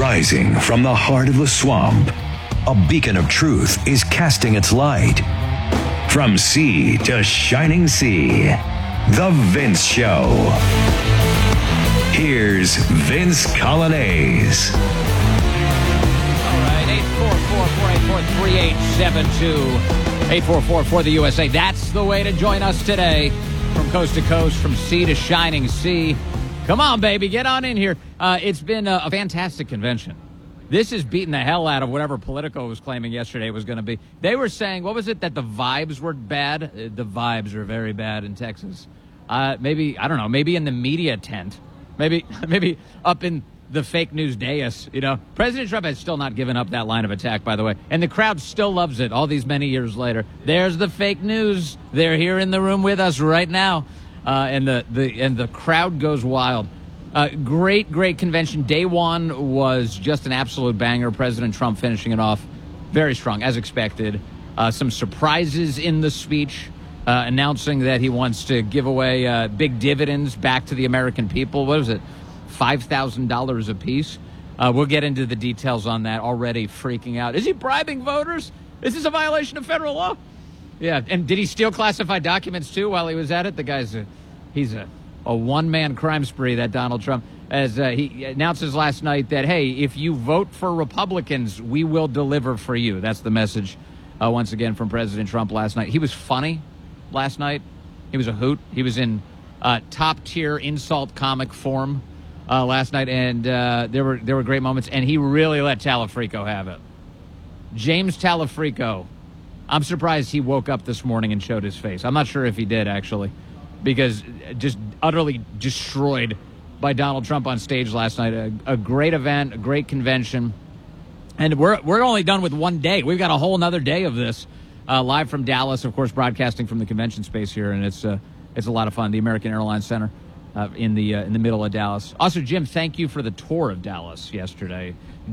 Rising from the heart of the swamp, a beacon of truth is casting its light. From sea to shining sea, The Vince Show. Here's Vince Coglianese. All right, 844-484-3872. 844 for the USA. That's the way to join us today. From coast to coast, from sea to shining sea. Come on, baby, get on in here. It's been a fantastic convention. This is beating the hell out of whatever Politico was claiming yesterday it was going to be. They were saying, what was it, that the vibes were bad? The vibes are very bad in Texas. Maybe, I don't know, maybe in the media tent. Maybe up in the fake news dais, you know. President Trump has still not given up that line of attack, by the way. And the crowd still loves it all these many years later. There's the fake news. They're here in the room with us right now. And the crowd goes wild. Great convention. Day one was just an absolute banger. President Trump finishing it off very strong, as expected. Some surprises in the speech, announcing that he wants to give away big dividends back to the American people. What was it? $5,000 apiece. We'll get into the details on that. Already freaking out. Is he bribing voters? Is this a violation of federal law? Yeah, and did he steal classified documents, too, while he was at it? The guy's he's a one-man crime spree, that Donald Trump, as he announces last night that, hey, if you vote for Republicans, we will deliver for you. That's the message, once again, from President Trump last night. He was funny last night. He was a hoot. He was in top-tier insult comic form last night, and there were great moments, and he really let Talafrico have it. James Talafrico. I'm surprised he woke up this morning and showed his face. I'm not sure if he did, actually, because just utterly destroyed by Donald Trump on stage last night. A great event, a great convention. And we're only done with one day. We've got a whole nother day of this, live from Dallas, of course, broadcasting from the convention space here, and it's a lot of fun. The American Airlines Center in the middle of Dallas. Also, Jim, thank you for the tour of Dallas yesterday.